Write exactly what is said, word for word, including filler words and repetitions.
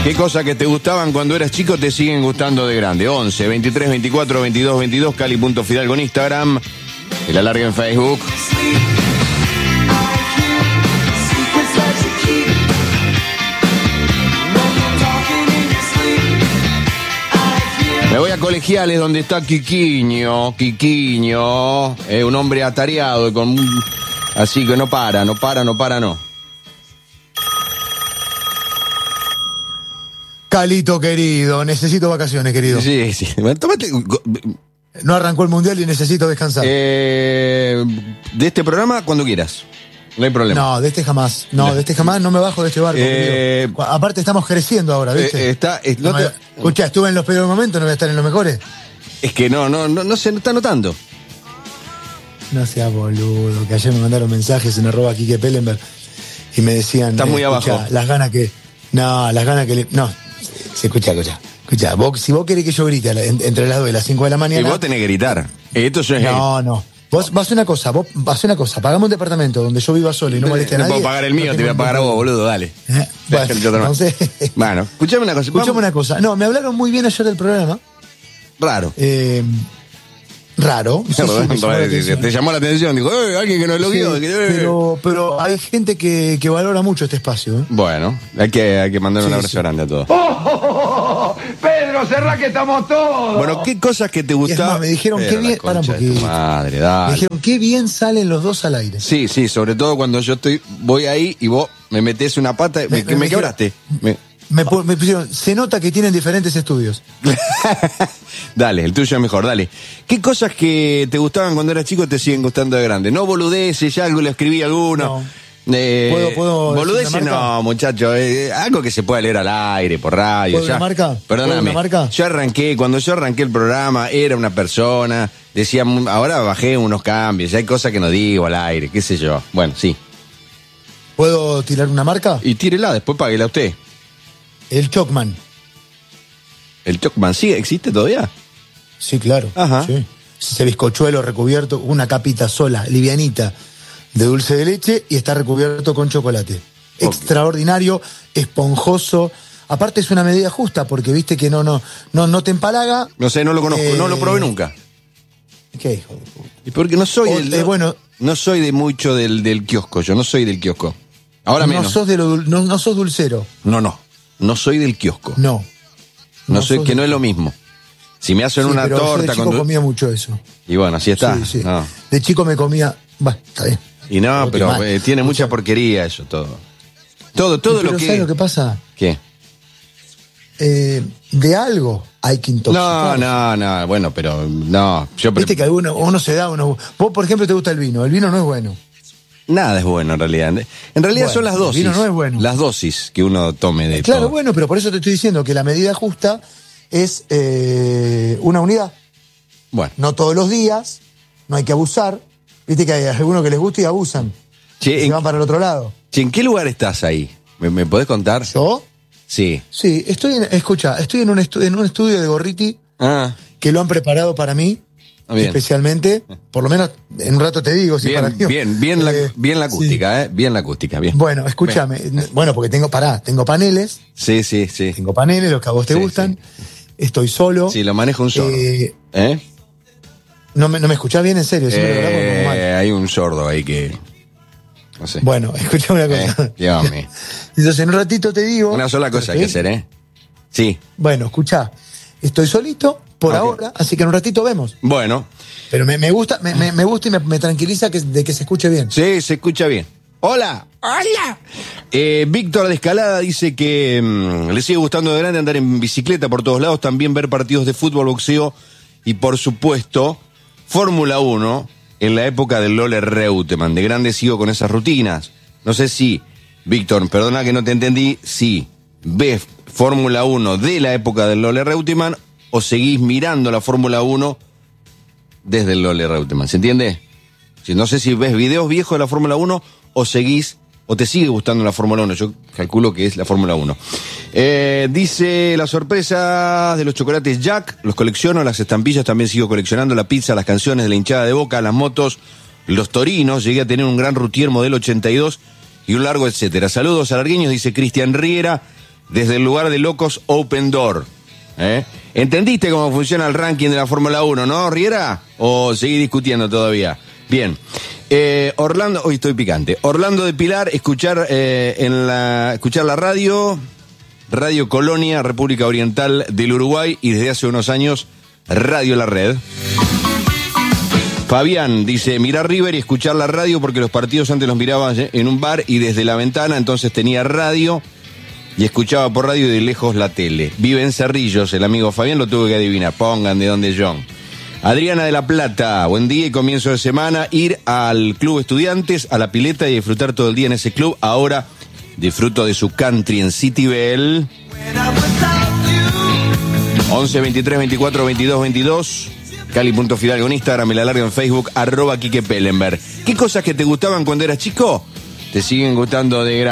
¿Qué cosas que te gustaban cuando eras chico te siguen gustando de grande? once, veintitrés, veinticuatro, veintidós, veintidós, Cali.Fidalgo en Instagram, el alargue en Facebook. Me voy a Colegiales, donde está Quiquiño, Quiquiño, eh, un hombre atareado, con, así que no para, no para, no para, no. Calito querido, necesito vacaciones, querido. Sí, sí. Tómate. No arrancó el mundial y necesito descansar. Eh, de este programa, cuando quieras. No hay problema. No, de este jamás. No, de este jamás no me bajo de este barco. Eh, Aparte estamos creciendo ahora, ¿viste? Eh, está, es, no no te... me... Escuchá, estuve en los peores momentos, no voy a estar en los mejores. Es que no, no, no, no se está notando. No seas boludo, que ayer me mandaron mensajes en arroba Quique Pellenberg y me decían... Está muy escuchá, abajo. Las ganas que... No, las ganas que le... No, se escucha, escucha. Escucha, vos, si vos querés que yo grite entre las dos y las cinco de la mañana... Y vos tenés que gritar. Esto es... No, no. Vos vas a hacer una cosa, vos vas a hacer una cosa, pagame un departamento donde yo viva solo y no moleste a nadie. No puedo pagar el mío, no te voy a pagar a vos, boludo, dale. ¿Eh? Bueno, entonces... bueno, escuchame una cosa. Escuchame una cosa. No, me hablaron muy bien ayer del programa. Raro. Eh, raro. Sí, sí, sí, te llamó la atención, dijo, eh, alguien que no lo vio. Sí, que, eh. pero, pero hay gente que, que valora mucho este espacio. ¿eh? Bueno, hay que, hay que mandar un sí, abrazo sí. grande a todos. ¡Oh, oh, oh, oh! Pedro, cerrá que estamos todos. Bueno, ¿qué cosas que te gustaban? Me dijeron Pero qué bien. Para un poquito. Madre, dale. Me dijeron qué bien salen los dos al aire. Sí, sí, sobre todo cuando yo estoy, voy ahí y vos me metés una pata, me, me, me, me quebraste. Me... Me, me pusieron, se nota que tienen diferentes estudios. Dale, el tuyo es mejor, dale. ¿Qué cosas que te gustaban cuando eras chico te siguen gustando de grande? No boludeces, ya algo le escribí a alguno. No. Eh, ¿Puedo, puedo boludeces no, muchacho. Eh, algo que se pueda leer al aire, por radio. ¿Puedo Ya. una marca? Perdóname. ¿Puedo una marca? Yo arranqué, cuando yo arranqué el programa, era una persona. Decía, ahora bajé unos cambios. Ya hay cosas que no digo al aire, qué sé yo. Bueno, sí. ¿Puedo tirar una marca? Y tírela, después páguela a usted. El Chocman. ¿El Chocman sí existe todavía? Sí, claro. Ajá. Sí. Ese bizcochuelo recubierto, una capita sola, livianita, de dulce de leche y está recubierto con chocolate. Okay. Extraordinario, esponjoso. Aparte es una medida justa porque viste que no, no, no, no te empalaga. No sé, no lo conozco, eh... no lo probé nunca. ¿Qué hijo de puta? Y porque no soy o, del, eh, bueno, no soy de mucho del, del kiosco, yo no soy del kiosco. Ahora no menos. Sos de lo, no, no sos dulcero. No, no. No soy del kiosco. No. No, no soy, que del... no es lo mismo. Si me hacen sí, una pero torta yo de chico con... comía mucho eso. Y bueno, así está. Sí, sí. No. De chico me comía... Bueno, está bien. Y no, no pero eh, tiene mucha sea... porquería eso todo. Todo, todo pero lo que... ¿sabes lo que pasa? ¿Qué? Eh, de algo hay que intoxicar. No, no, no, bueno, pero no. Yo Viste que alguno, uno se da, uno... Vos, por ejemplo, te gusta el vino. El vino no es bueno. Nada es bueno en realidad. En realidad bueno, son las dosis. El vino no es bueno. Las dosis que uno tome de Claro, todo. bueno, pero por eso te estoy diciendo que la medida justa es eh, una unidad. Bueno. No todos los días, no hay que abusar. Viste que hay algunos que les gusta y abusan. Che, y se van para el otro lado. Che, ¿en qué lugar estás ahí? ¿Me, me podés contar? ¿Yo? Sí. Sí, estoy en, escucha, estoy en un, estu en un estudio de Gorriti ah. que lo han preparado para mí. Bien. Especialmente, por lo menos en un rato te digo. Si bien, para mí, bien, bien, la, eh, bien la acústica, sí. ¿eh? Bien la acústica, bien. Bueno, escúchame. Bien. Bueno, porque tengo, pará, tengo paneles. Sí, sí, sí. Tengo paneles, los que a vos te sí, gustan. Sí. Estoy solo. Sí, lo manejo un sordo. Eh, ¿Eh? No me, no me escuchás bien, en serio. Eh, me hay un sordo ahí que... No sé. Bueno, escúchame una cosa. Eh, llévame. Entonces, en un ratito te digo... Una sola cosa hay que hacer, ¿eh? Sí. Bueno, escuchá. Estoy solito por okay. ahora, así que en un ratito vemos. Bueno. Pero me, me gusta, me, me, me gusta y me, me tranquiliza que, de que se escuche bien. Sí, se escucha bien. Hola. Hola. Eh, Víctor de Escalada dice que mmm, le sigue gustando de grande andar en bicicleta por todos lados, también ver partidos de fútbol, boxeo y por supuesto Fórmula uno en la época del Lola Reutemann. De grande sigo con esas rutinas. No sé si, Víctor, perdona que no te entendí, si ves Fórmula uno de la época del Lola Reutemann o seguís mirando la Fórmula uno desde el Lola Reutemann. ¿Se entiende? Si no sé si ves videos viejos de la Fórmula uno o seguís, o te sigue gustando la Fórmula uno. Yo calculo que es la Fórmula uno. Eh, dice, las sorpresas de los chocolates Jack, los colecciono, las estampillas también sigo coleccionando, la pizza, las canciones de la hinchada de Boca, las motos, los torinos, llegué a tener un gran Routier modelo ochenta y dos y un largo etcétera. Saludos alargueños, dice Cristian Riera. desde el lugar de locos Open Door. ¿Eh? ¿Entendiste cómo funciona el ranking de la Fórmula uno, no, Riera? ¿O seguí discutiendo todavía? Bien. Eh, Orlando, hoy estoy picante. Orlando de Pilar, escuchar eh, en la escuchar la radio, Radio Colonia, República Oriental del Uruguay, y desde hace unos años Radio La Red. Fabián dice, mirar River y escuchar la radio porque los partidos antes los miraba en un bar y desde la ventana, entonces tenía radio y escuchaba por radio y de lejos la tele. Vive en Cerrillos, el amigo Fabián, lo tuve que adivinar. Pongan de dónde John. Adriana de la Plata, buen día y comienzo de semana. Ir al Club Estudiantes, a la pileta y disfrutar todo el día en ese club. Ahora disfruto de su country en City Bell. once, veintitrés, veinticuatro, veintidós, veintidós. Cali.Fidalgo en Instagram, me la largo en Facebook, arroba Quique Pellenberg. ¿Qué cosas que te gustaban cuando eras chico te siguen gustando de grande?